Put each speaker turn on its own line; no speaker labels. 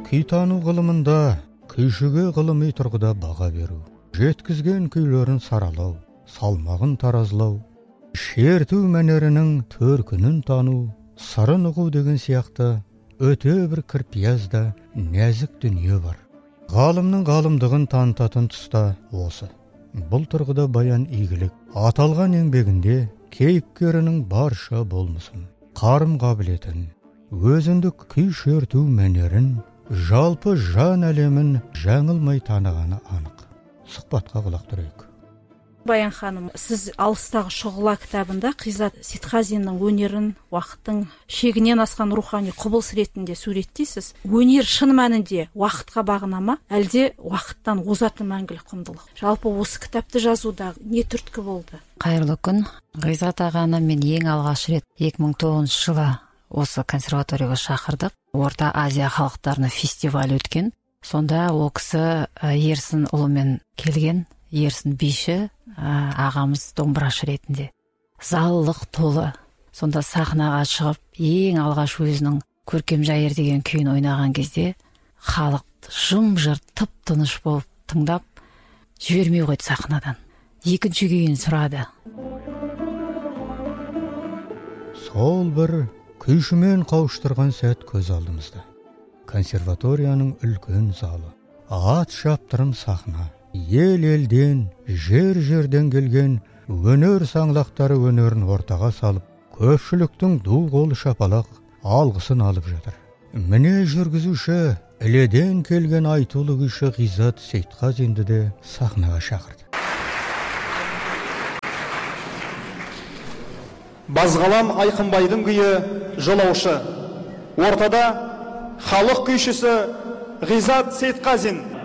Күй-тану ғылымында күйшіге ғылыми тұрғыда баға беру, жеткізген күйлерін саралау, салмағын таразылау, шерту мәнерінің төркінін тану, сырын ұғу деген сияқты өте бір кірпиязда нәзік дүние бар. Ғалымның ғалымдығын танытатын тұста осы. Бұл тұрғыда баян игілік аталған еңбегінде кейіпкерінің барша болмысын, қарым қабілетін, өзіндік күй шерту мәнерін, жалпы жан әлемін жаңылмай танығаны анық. Сұхбатқа құлақ түрейік.
Баян ханым, сіз алыстағы шұғыла кітабында Қизат Сейтқазиннің өнерін уақыттың шегінен асқан рухани құбылыс ретінде суреттейсіз. Өнер шын мәнінде уақытқа бағына ма, әлде уақыттан озатын мәңгілік құндылық? Жалпы осы кітапты жазуда не түрткі болды?
Қайырлы күн. Қизат ағаны мен ең алғаш рет 2009 жылы осы консерваторияға шақырдық. Орта Азия халықтарының фестивалі өткен. Сонда ол кісі Ерсін ұлымен келген. Ерсін биші ағамыз домбырашы ретінде. Заллық толы. Сонда сахнаға шығып, ең алғаш өзінің көркем жайыр деген күйін ойнаған кезде халық жым-жырт тып-тыныш болып тыңдап жібермей қойды сахнадан. Екінші күйін сұрады.
Сол бір күйшімен қауыштырған сәт көз алдымызда. Консерваторияның үлкен залы, ат шаптырым сахна, ел-елден, жер-жерден келген өнер саңлақтары өнерін ортаға салып, көпшіліктің ду қол шапалақ алғысын алып жатыр. Міне жүргізуші іледен келген айтулы күйші Қизат Сейтқазинді де сахнаға шақырды.
Базғалам Айқынбайдың күйі жолаушы. Ортада халық күйшісі Қизат Сейтқазин.